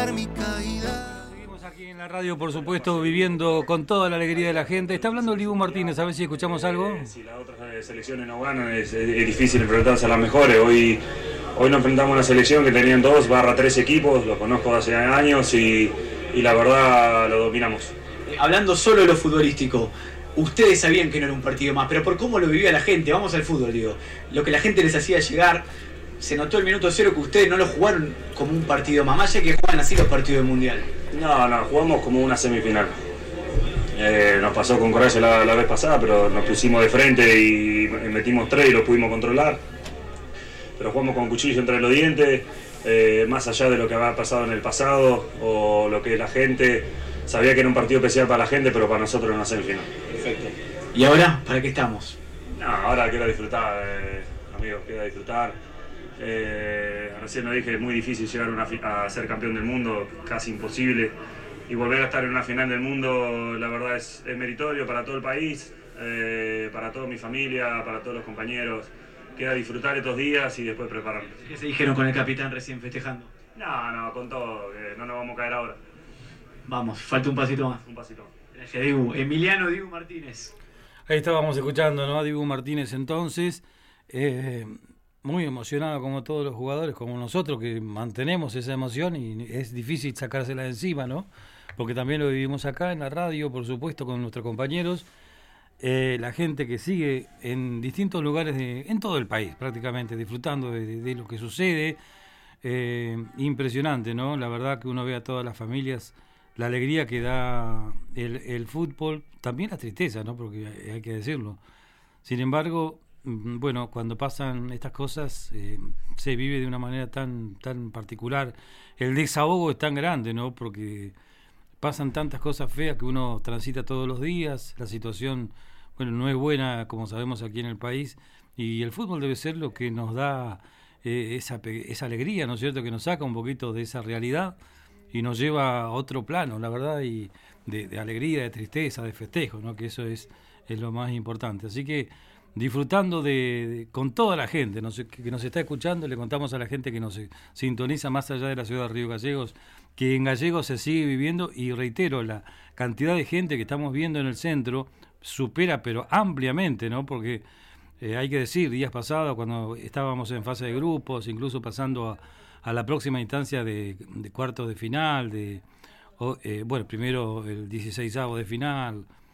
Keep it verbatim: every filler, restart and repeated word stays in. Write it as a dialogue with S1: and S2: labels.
S1: pagar mi caída.
S2: Seguimos aquí en la radio, por supuesto, viviendo con toda la alegría de la gente. Está hablando el Dibu Martínez, a ver si escuchamos algo.
S3: Eh, si las otras selecciones no ganan, es, es difícil enfrentarse a las mejores. Hoy, hoy nos enfrentamos a una selección que tenían dos barra tres equipos, los conozco hace años y, y la verdad lo dominamos.
S4: Hablando solo de lo futbolístico, ustedes sabían que no era un partido más, pero por cómo lo vivía la gente, vamos al fútbol, digo, lo que la gente les hacía llegar, se notó el minuto cero que ustedes no lo jugaron como un partido más, más allá que juegan así los partidos del Mundial.
S3: No, no, jugamos como una semifinal. Eh, nos pasó con Croacia la, la vez pasada, pero nos pusimos de frente y metimos tres y lo pudimos controlar. Pero jugamos con cuchillo entre los dientes, eh, más allá de lo que había pasado en el pasado o lo que la gente sabía que era un partido especial para la gente, pero para nosotros era una semifinal.
S4: Perfecto. ¿Y ahora? ¿Para qué estamos?
S3: No, ahora queda disfrutar, eh, amigos, queda disfrutar. Eh, recién lo dije, es muy difícil llegar a, una, a ser campeón del mundo, casi imposible. Y volver a estar en una final del mundo, la verdad es, es meritorio para todo el país, eh, para toda mi familia, para todos los compañeros. Queda disfrutar estos días y después prepararnos.
S4: ¿Qué se dijeron con el capitán recién festejando?
S3: No, no, con todo, que no nos vamos a caer ahora.
S4: Vamos, falta un pasito más.
S3: Un pasito más.
S4: Gracias, Dibu. Emiliano Dibu Martínez.
S2: Ahí estábamos escuchando, ¿no? A Dibu Martínez entonces, eh, muy emocionado como todos los jugadores, como nosotros que mantenemos esa emoción y es difícil sacársela de encima, ¿no? Porque también lo vivimos acá en la radio, por supuesto, con nuestros compañeros, eh, la gente que sigue en distintos lugares, de, en todo el país prácticamente, disfrutando de, de, de lo que sucede. Eh, impresionante, ¿no? La verdad que uno ve a todas las familias, la alegría que da el, el fútbol, también la tristeza, ¿no? Porque hay, hay que decirlo. Sin embargo, bueno, cuando pasan estas cosas, eh, se vive de una manera tan, tan particular. El desahogo es tan grande, ¿no? Porque pasan tantas cosas feas que uno transita todos los días. La situación, bueno, no es buena, como sabemos, aquí en el país. Y el fútbol debe ser lo que nos da eh, esa, esa alegría, ¿no es cierto? Que nos saca un poquito de esa realidad y nos lleva a otro plano, la verdad, y de, de alegría, de tristeza, de festejo, ¿no? Que eso es, es lo más importante. Así que disfrutando de, de con toda la gente no sé, que, que nos está escuchando, le contamos a la gente que nos sintoniza más allá de la ciudad de Río Gallegos, que en Gallegos se sigue viviendo, y reitero, la cantidad de gente que estamos viendo en el centro supera pero ampliamente, ¿no? Porque eh, hay que decir, días pasados cuando estábamos en fase de grupos, incluso pasando a a la próxima instancia de, de cuartos de final, de o, eh, bueno, primero el dieciseisavo de final,